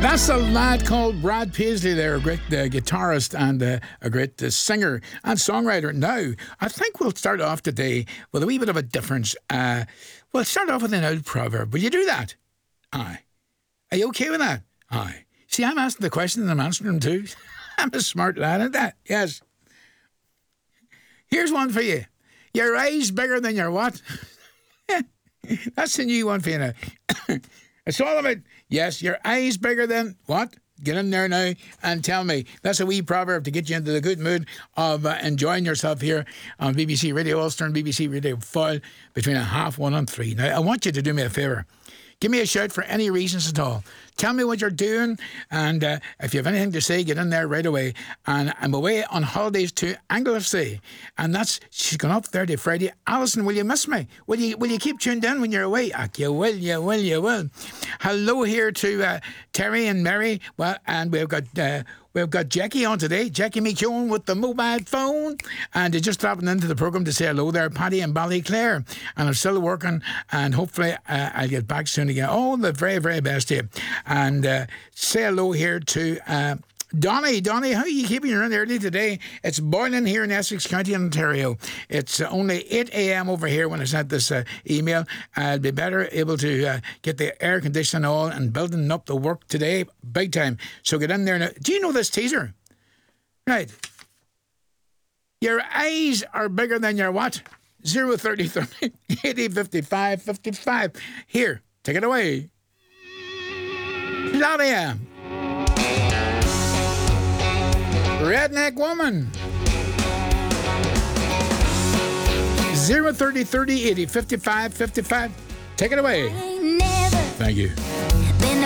That's a lad called Brad Paisley there, a great guitarist and a great singer and songwriter. Now, I think we'll start off today with a wee bit of a difference. We'll start off with an old proverb. Will you do that? Aye. Are you okay with that? Aye. See, I'm asking the question and I'm answering them too. I'm a smart lad at that. Yes. Here's one for you. Your eyes bigger than your what? That's the new one for you now. It's all about, yes, your eyes bigger than what? Get in there now and tell me. That's a wee proverb to get you into the good mood of enjoying yourself here on BBC Radio Ulster and BBC Radio Foyle between 1:30 and 3. Now, I want you to do me a favour. Give me a shout for any reasons at all. Tell me what you're doing, and if you have anything to say, get in there right away. And I'm away on holidays to Anglesey, and she's gone up Thursday, Friday. Alison, will you miss me? Will you keep tuned in when you're away? You will. Hello here to Terry and Mary. Well, and we've got Jackie on today. Jackie McKeown with the mobile phone. And they're just dropping into the programme to say hello there. Paddy and Ballyclare. And I'm still working. And hopefully I'll get back soon again. All the very, very best to you. And say hello here to Donnie. Donnie, how are you keeping your run early today? It's boiling here in Essex County, Ontario. It's only 8 a.m. over here when I sent this email. I'll be better able to get the air conditioning on and building up the work today big time. So get in there now. Do you know this teaser? Right. Your eyes are bigger than your what? 030 30 80 55 55. Here, take it away. Claudia. Redneck Woman. 030 30 80 55 55. Take it away. Thank you.